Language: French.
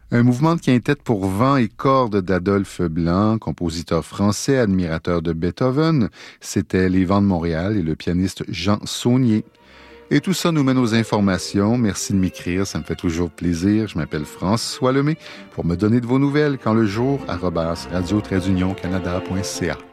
Un mouvement de quintette pour vent et cordes d'Adolphe Blanc, compositeur français, admirateur de Beethoven. C'était Les Vents de Montréal et le pianiste Jean Saunier. Et tout ça nous mène aux informations. Merci de m'écrire, ça me fait toujours plaisir. Je m'appelle François Lemay. Pour me donner de vos nouvelles, quand le jour, @radio-canada.ca.